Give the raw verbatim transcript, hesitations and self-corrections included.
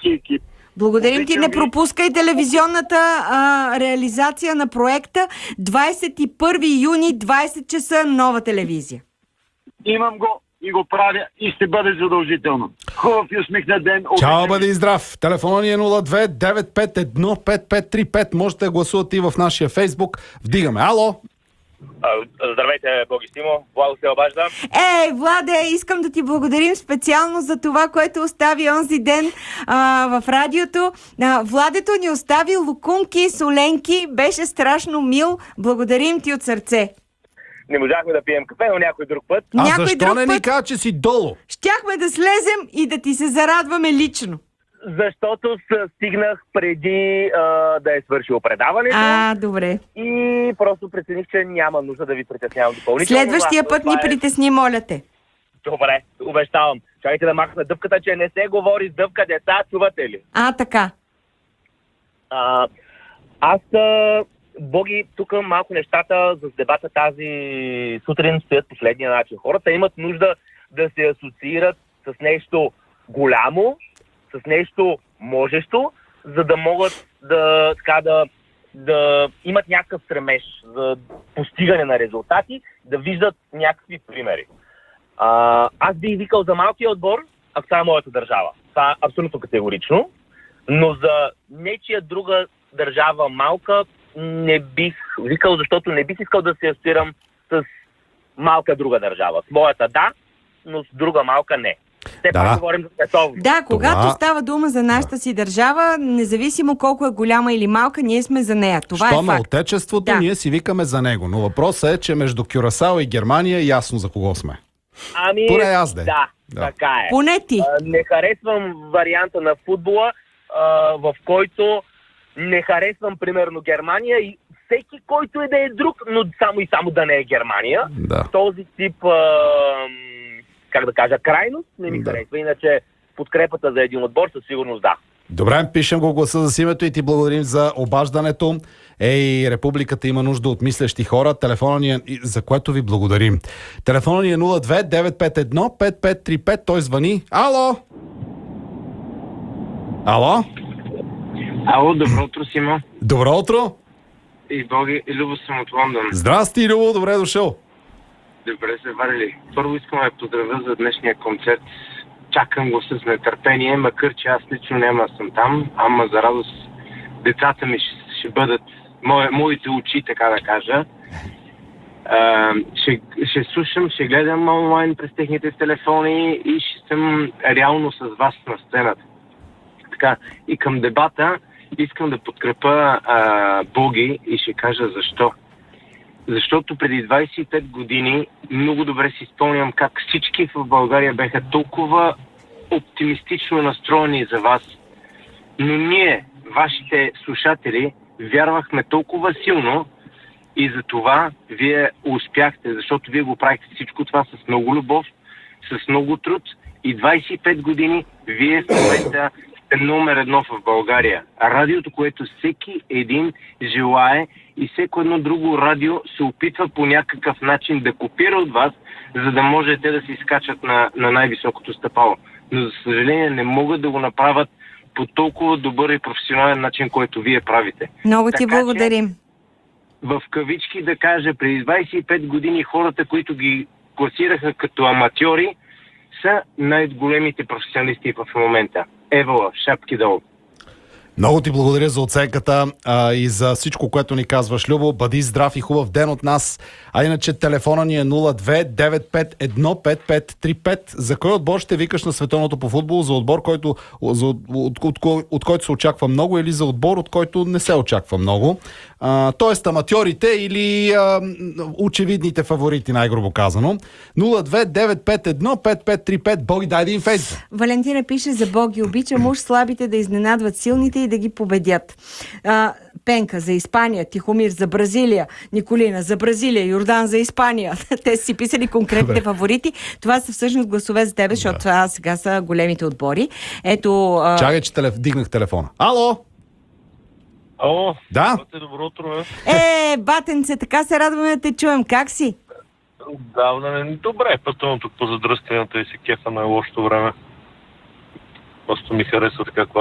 всички екип. Благодарим ти, Обичам не ви. пропускай телевизионната а, реализация на проекта. двадесет и първи юни, двадесет часа, Нова телевизия. Имам го и го правя и ще бъде задължително. Хубав и усмихнат ден. Чао, Обичам бъди ви. и здрав! Телефонът ни е нула две девет пет едно пет пет три пет. Можете да гласувате и в нашия Фейсбук. Вдигаме. Ало! А, Здравейте, Боги Симо. Владо се обажда. Ей, Владе, искам да ти благодарим специално за това, което остави онзи ден а, в радиото. А, Владето ни остави лукумки, соленки, беше страшно мил. Благодарим ти от сърце. Не можахме да пием кафе, но някой друг път. А Някой защо друг не път ни кажа, че си долу? щяхме да слезем и да ти се зарадваме лично. Защото с- стигнах преди а, да е свършило предаването А, добре. и просто прецених, че няма нужда да ви притеснявам допълнително. Следващия но път ни това е- притесни, моля те. Добре, обещавам. Чакайте да махна дъвката, че не се говори с дъвка, деца, чувате ли? А, така. А, аз, а, Боги, тук малко нещата с дебата тази сутрин стоят последния начин. Хората имат нужда да се асоциират с нещо голямо, с нещо можещо, за да могат да, така, да, да имат някакъв стремеж за постигане на резултати, да виждат някакви примери. А, аз бих викал за малкия отбор, ако това е моята държава. Това е абсолютно категорично. Но за нечия друга държава малка не бих викал, защото не бих искал да се асоциирам с малка друга държава. С моята да, но с друга малка не. Все Да. пак говорим за световно. Да, когато Това- става дума за нашата си държава, независимо колко е голяма или малка, ние сме за нея. Това Щом е е факт. отечеството, Да. ние си викаме за него. Но въпросът е, че между Кюрасао и Германия е ясно за кого сме. Ами, Поне аз де. да, Да. така е. Поне ти. А, не харесвам варианта на футбола, а, в който не харесвам, примерно, Германия и всеки, който е да е друг, но само и само да не е Германия. Да. Този тип, а, как да кажа, крайност не ми Да. харесва. Иначе подкрепата за един отбор със сигурност да. Добре, пишем го гласа за името и ти благодарим за обаждането. Ей, републиката има нужда от мислещи хора. Телефонът ни е, за което ви благодарим. Телефонът ни е нула две девет пет едно пет пет три пет. Той звъни. Ало! Ало? Ало, добро утро, Симо. Добро утро! И Боги, и Любо съм от Лондон. Здрасти, Любо, добре дошъл. Добре се варили. Първо искам да я поздравя за днешния концерт. Чакам го с нетърпение, макар че аз лично няма да съм там, ама за радост децата ми ще, ще бъдат мое, моите очи, така да кажа. А, ще, ще слушам, ще гледам онлайн през техните телефони и ще съм реално с вас на сцената. Така, и към дебата искам да подкрепя а, Боги и ще кажа защо. Защото преди двадесет и пет години много добре си спомням как всички в България бяха толкова оптимистично настроени за вас. Но ние, вашите слушатели, вярвахме толкова силно и за това вие успяхте, защото вие го правихте всичко това с много любов, с много труд и двадесет и пет години вие в момента сте номер едно в България. Радиото, което всеки един желае и всеко едно друго радио се опитва по някакъв начин да копира от вас, за да може те да се изкачат на, на най-високото стъпало. Но за съжаление не могат да го направят по толкова добър и професионален начин, който вие правите. Много ти Така че, благодарим. в кавички да кажа, преди двадесет и пет години хората, които ги класираха като аматьори, са най-големите професионалисти в момента. Евала, шапки долу. Много ти благодаря за оценката а, и за всичко, което ни казваш, Любо. Бъди здрав и хубав ден от нас. А иначе телефона ни е нула две девет пет едно пет пет три пет. За кой отбор ще викаш на световното по футбол? За отбор, който, за, от, от, от, от, от който се очаква много или за отбор, от който не се очаква много? А, тоест аматьорите или а, очевидните фаворити, най-грубо казано. нула две девет пет едно пет пет три пет. Боги, дай да им фейсбук. Валентина пише: за Боги обича муж слабите да изненадват силните и да ги победят. А, Пенка за Испания, Тихомир за Бразилия, Николина за Бразилия, Йордан за Испания. Те си писали конкретните фаворити. Това са всъщност гласове за тебе, защото това сега са големите отбори. Ето... А... Чакай, че телеф... дигнах телефона. Ало! Ало, Да? добро утро, бе. Е, батенце, така се радваме да те чуем. Как си? Да, не, добре, пътувам тук по задръстената и се кефа на лошото време. Просто ми харесва така,